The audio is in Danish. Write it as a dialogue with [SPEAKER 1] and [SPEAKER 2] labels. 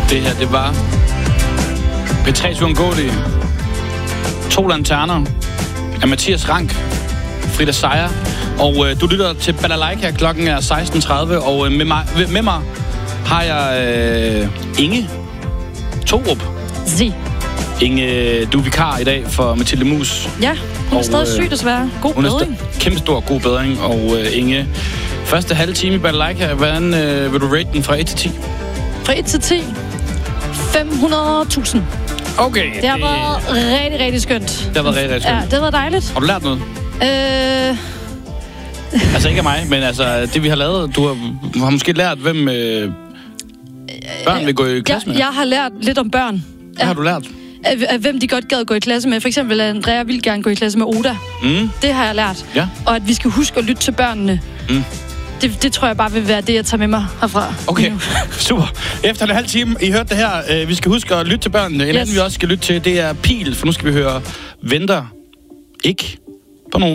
[SPEAKER 1] Det her, det var P3's uundgåelige 2 lanterner af Mathias Rank, Frida Seier. Og du lytter til Balalaika. Klokken er 16.30, og med mig har jeg Inge Thorup. Inge, du er vikar i dag for Mathilde Mus.
[SPEAKER 2] Ja, hun er stadig syg desværre. God bedring.
[SPEAKER 1] Kæmpe stor god bedring. Og Inge, første halve time i Balalaika, hvordan vil du rate den fra 1 til 10?
[SPEAKER 2] Fra 1 til 10? 500.000.
[SPEAKER 1] Okay.
[SPEAKER 2] Det har været rigtig, rigtig skønt.
[SPEAKER 1] Det har været rigtig skønt.
[SPEAKER 2] Ja, det har været dejligt.
[SPEAKER 1] Har du lært noget? Altså ikke af mig, men altså det vi har lavet, du har måske lært, hvem børn vil gå i klasse med?
[SPEAKER 2] Jeg har lært lidt om børn.
[SPEAKER 1] Hvad har du lært?
[SPEAKER 2] Hvem de godt gad gå i klasse med. For eksempel, at Andrea vil gerne gå i klasse med Oda. Det har jeg lært.
[SPEAKER 1] Ja.
[SPEAKER 2] Og at vi skal huske at lytte til børnene. Det tror jeg bare vil være det, jeg tager med mig herfra.
[SPEAKER 1] Okay, super. Efter en halv time, I hørte det her. Vi skal huske at lytte til børnene. En anden, vi også skal lytte til, det er Pil, for nu skal vi høre Venter ikke.